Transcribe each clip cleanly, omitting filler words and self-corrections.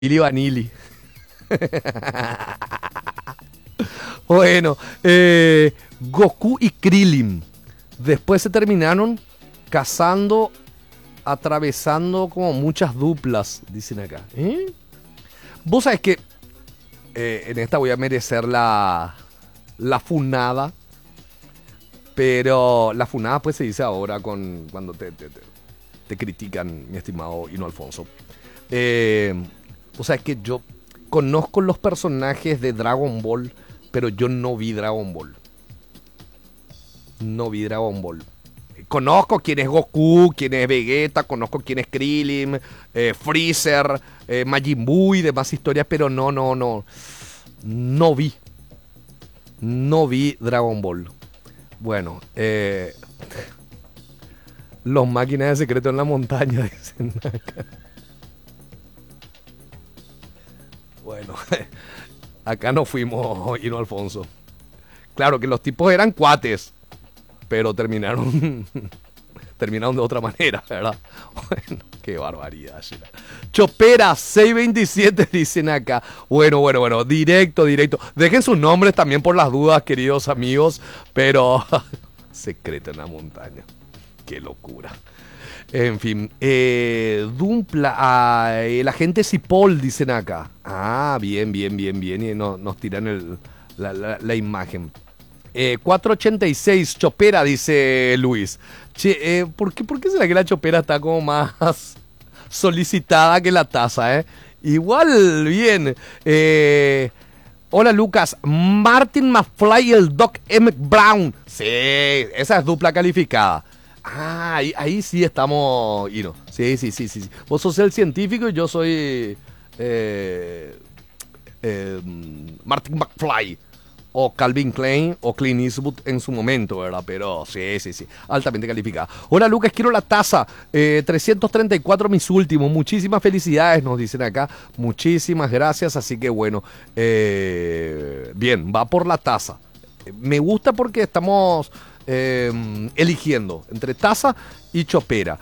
Ili Vanilli. Bueno, Goku y Krillin. Después se terminaron casando, atravesando como muchas duplas, dicen acá. Vos sabés que en esta voy a merecer la funada. Pero la funada pues se dice ahora cuando te critican, mi estimado Hino Alfonso. O sea, es que yo conozco los personajes de Dragon Ball, pero yo no vi Dragon Ball. No vi Dragon Ball. Conozco quién es Goku, quién es Vegeta, conozco quién es Krillin, Freezer, Majin Buu y demás historias, pero no. No vi. No vi Dragon Ball. Bueno, los máquinas de secreto en la montaña, dicen acá. Bueno, acá no fuimos, Hino Alfonso. Claro que los tipos eran cuates, pero terminaron de otra manera, ¿verdad? Bueno, qué barbaridad. Chopera 627 dicen acá. Bueno, directo. Dejen sus nombres también por las dudas, queridos amigos, pero secreto en la montaña. Qué locura. En fin, Dumpla, el agente Cipoll, dicen acá. Ah, bien. Y nos tiran la imagen. 486, Chopera, dice Luis. Che, ¿por qué será que la Chopera está como más solicitada que la taza, Igual, bien. Hola, Lucas. Martin McFly y el Doc M. Brown. Sí, esa es dupla calificada. Ah, ahí sí estamos, Hino. Sí. Vos sos el científico y yo soy Martin McFly. O Calvin Klein o Clint Eastwood en su momento, ¿verdad? Pero sí. Altamente calificada. Hola, Lucas, quiero la taza. 334 mis últimos. Muchísimas felicidades, nos dicen acá. Muchísimas gracias. Así que bueno, bien, va por la taza. Me gusta porque estamos eligiendo entre taza y Chopera.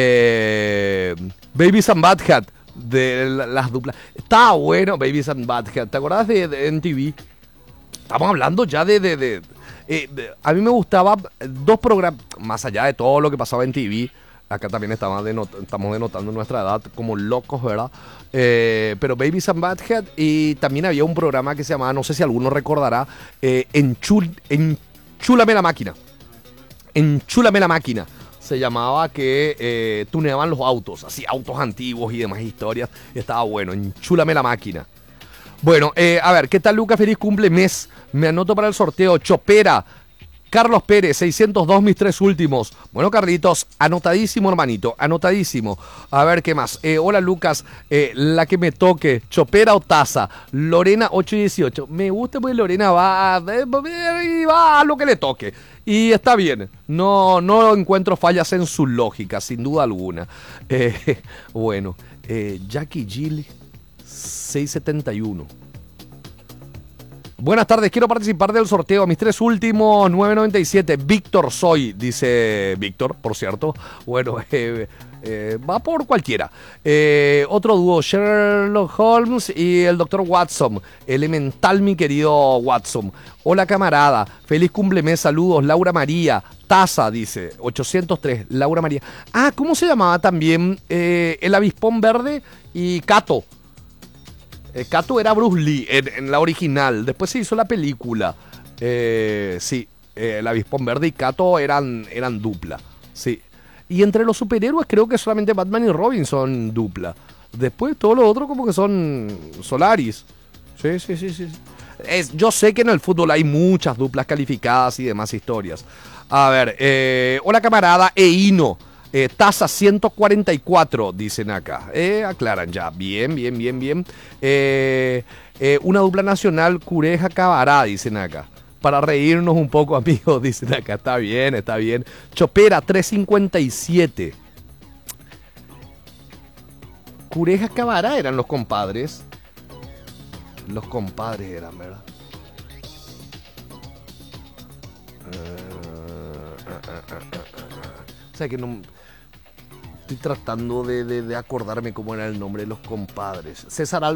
Babies and Badhead de las duplas. Está bueno, Babies and Badhead. ¿Te acordás de MTV? Estamos hablando ya a mí me gustaba dos programas, más allá de todo lo que pasaba en TV. Acá también estamos denotando nuestra edad como locos, ¿verdad? Pero Babies and Badhead, y también había un programa que se llamaba, no sé si alguno recordará, Enchúlame la máquina. Enchúlame la máquina. Se llamaba que tuneaban los autos, así autos antiguos y demás historias. Estaba bueno, Enchúlame la máquina. Bueno, a ver, ¿qué tal, Lucas? Feliz cumple mes. Me anoto para el sorteo. Chopera, Carlos Pérez, 602 mis tres últimos. Bueno, Carlitos, anotadísimo, hermanito, anotadísimo. A ver, ¿qué más? Hola, Lucas, la que me toque, Chopera o taza. Lorena, 818. Me gusta porque Lorena va a lo que le toque. Y está bien, no encuentro fallas en su lógica, sin duda alguna. Bueno, Jackie Jill 671. Buenas tardes, quiero participar del sorteo. Mis tres últimos, 997. Víctor soy, dice Víctor, por cierto. Bueno, va por cualquiera. Otro dúo, Sherlock Holmes y el Dr. Watson. Elemental, mi querido Watson. Hola, camarada. Feliz cumplemes, saludos. Laura María. Taza, dice. 803, Laura María. Ah, ¿cómo se llamaba también el avispón verde y Cato? Kato era Bruce Lee en la original. Después se hizo la película. Sí, el avispón verde y Kato eran dupla. Sí. Y entre los superhéroes creo que solamente Batman y Robin son dupla. Después todo lo otro como que son Solaris. Sí. Yo sé que en el fútbol hay muchas duplas calificadas y demás historias. A ver, hola, camarada Hino. Taza 144, dicen acá. Aclaran ya. Bien. Una dupla nacional, Cureja Cabará, dicen acá. Para reírnos un poco, amigos, dicen acá. Está bien. Chopera 357. Cureja Cabará eran los compadres. Los compadres eran, ¿verdad? O sea que no... Estoy tratando de acordarme cómo era el nombre de los compadres. César